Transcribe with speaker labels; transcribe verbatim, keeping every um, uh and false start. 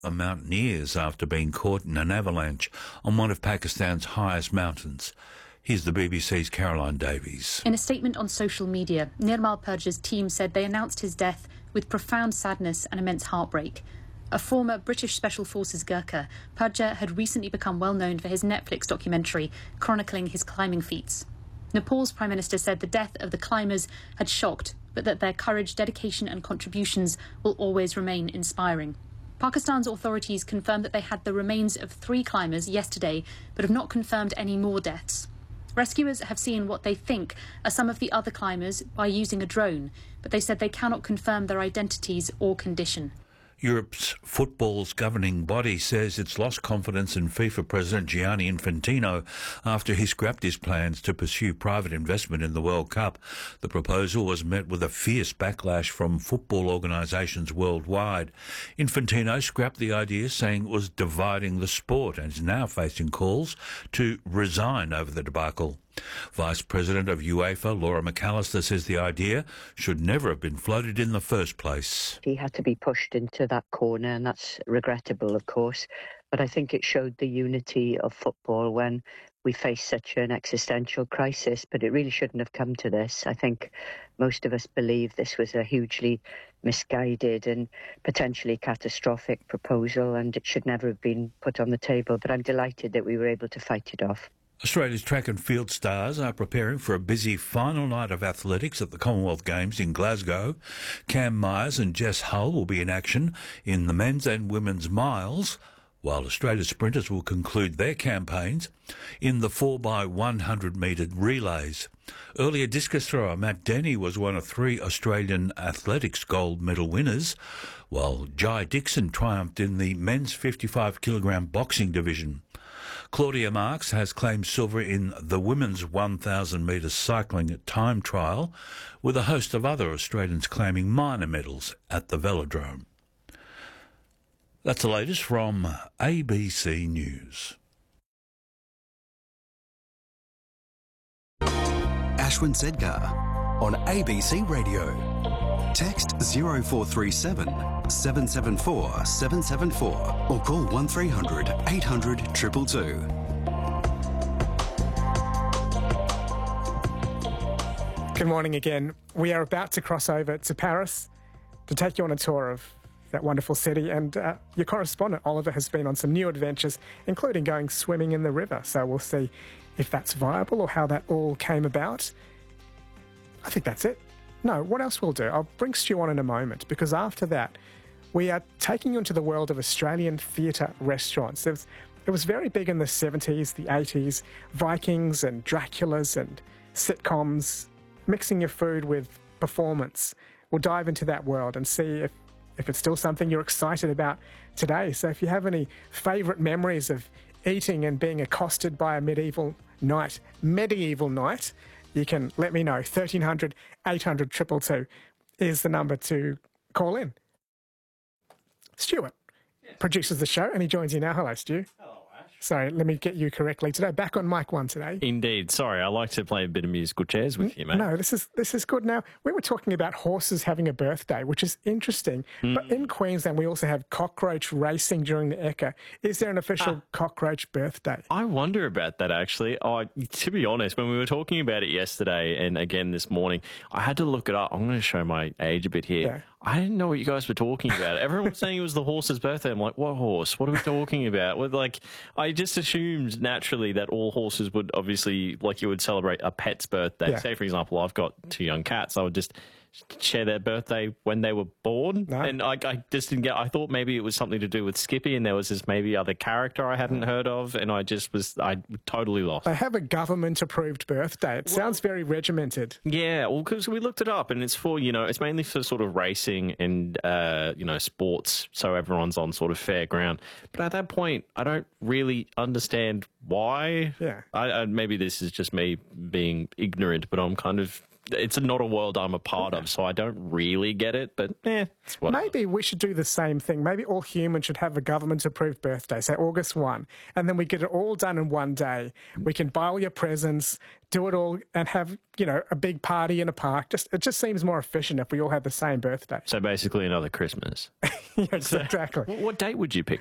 Speaker 1: mountaineers after being caught in an avalanche on one of Pakistan's highest mountains. Here's the B B C's Caroline Davies.
Speaker 2: In a statement on social media, Nirmal Purja's team said they announced his death with profound sadness and immense heartbreak. A former British Special Forces Gurkha, Purja had recently become well known for his Netflix documentary chronicling his climbing feats. Nepal's Prime Minister said the death of the climbers had shocked, but that their courage, dedication and contributions will always remain inspiring. Pakistan's authorities confirmed that they had the remains of three climbers yesterday, but have not confirmed any more deaths. Rescuers have seen what they think are some of the other climbers by using a drone, but they said they cannot confirm their identities or condition.
Speaker 1: Europe's football's governing body says it's lost confidence in FIFA President Gianni Infantino after he scrapped his plans to pursue private investment in the World Cup. The proposal was met with a fierce backlash from football organisations worldwide. Infantino scrapped the idea, saying it was dividing the sport, and is now facing calls to resign over the debacle. Vice President of UEFA, Laura McAllister, says the idea should never have been floated in the first place.
Speaker 3: He had to be pushed into that corner, and that's regrettable, of course. But I think it showed the unity of football when we face such an existential crisis. But it really shouldn't have come to this. I think most of us believe this was a hugely misguided and potentially catastrophic proposal, and it should never have been put on the table. But I'm delighted that we were able to fight it off.
Speaker 1: Australia's track and field stars are preparing for a busy final night of athletics at the Commonwealth Games in Glasgow. Cam Myers and Jess Hull will be in action in the men's and women's miles, while Australia's sprinters will conclude their campaigns in the four by one hundred metre relays. Earlier discus thrower Matt Denny was one of three Australian athletics gold medal winners, while Jai Dixon triumphed in the men's fifty-five kilogram boxing division. Claudia Marks has claimed silver in the women's one thousand metre cycling time trial, with a host of other Australians claiming minor medals at the velodrome. That's the latest from A B C News.
Speaker 4: Ashwin Sedgar on A B C Radio. Text zero four three seven, seven seven four, seven seven four or call one three hundred, eight hundred, two two two.
Speaker 5: Good morning again. We are about to cross over to Paris to take you on a tour of that wonderful city, and uh, your correspondent Oliver has been on some new adventures, including going swimming in the river. So we'll see if that's viable or how that all came about. I think that's it. No, what else we'll do? I'll bring Stu on in a moment, because after that, we are taking you into the world of Australian theatre restaurants. It was, it was very big in the seventies, the eighties, Vikings and Draculas and sitcoms, mixing your food with performance. We'll dive into that world and see if, if it's still something you're excited about today. So if you have any favourite memories of eating and being accosted by a medieval knight, medieval knight, you can let me know. thirteen hundred, eight hundred, two two two is the number to call in. Stuart yes. produces the show, and he joins you now. Hello, Stu.
Speaker 6: Hello, Ash.
Speaker 5: Sorry, let me get you correctly today. Back on mic one today.
Speaker 6: Indeed. Sorry, I like to play a bit of musical chairs with you, mate.
Speaker 5: No, this is this is good. Now, we were talking about horses having a birthday, which is interesting. Mm. But in Queensland, we also have cockroach racing during the Ekka. Is there an official ah. cockroach birthday?
Speaker 6: I wonder about that, actually. Oh, to be honest, when we were talking about it yesterday and again this morning, I had to look it up. I'm going to show my age a bit here. Yeah. I didn't know what you guys were talking about. Everyone was saying it was the horse's birthday. I'm like, what horse? What are we talking about? Well, like, I just assumed naturally that all horses would obviously, like, you would celebrate a pet's birthday. Yeah. Say, for example, I've got two young cats. I would just share their birthday when they were born. No. And I, I just didn't get, I thought maybe it was something to do with Skippy, and there was this maybe other character I hadn't heard of, and I just was, I totally lost.
Speaker 5: They have a government-approved birthday. It well, sounds very regimented.
Speaker 6: Yeah, well, because we looked it up, and it's for, you know, it's mainly for sort of racing and, uh, you know, sports, so everyone's on sort of fair ground. But at that point, I don't really understand why.
Speaker 5: Yeah.
Speaker 6: I, I, maybe this is just me being ignorant, but I'm kind of it's not a world I'm a part of, so I don't really get it, but eh, it's whatever.
Speaker 5: Maybe we should do the same thing. Maybe all humans should have a government-approved birthday, say August first, and then we get it all done in one day. We can buy all your presents, do it all, and have, you know, a big party in a park. Just It just seems more efficient if we all had the same birthday.
Speaker 6: So basically another Christmas.
Speaker 5: Yes, exactly.
Speaker 6: What date would you pick?